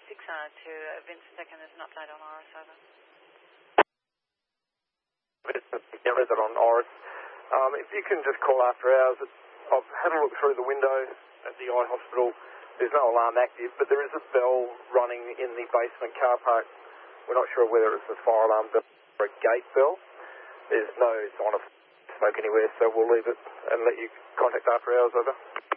to Vincent Second, there's an update on Iris, over. Vincent, yeah, resident on Iris. If you can just call after hours, I've had a look through the window at the eye hospital. There's no alarm active, but there is a bell running in the basement car park. We're not sure whether it's a fire alarm bell or a gate bell. There's no sign of smoke anywhere, so we'll leave it and let you contact after hours, over.